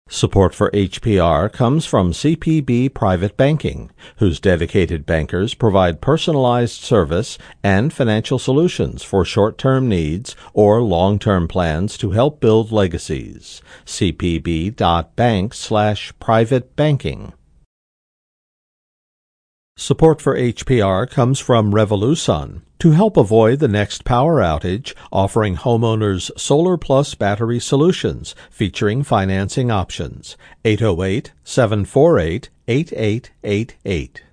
Support for HPR comes from CPB Private Banking, whose dedicated bankers provide personalized service and financial solutions for short-term needs or long-term plans to help build legacies. cpb.bank/private banking. Support for HPR comes from Revolusun, to help avoid the next power outage, offering homeowners Solar Plus battery solutions featuring financing options. 808-748-8888.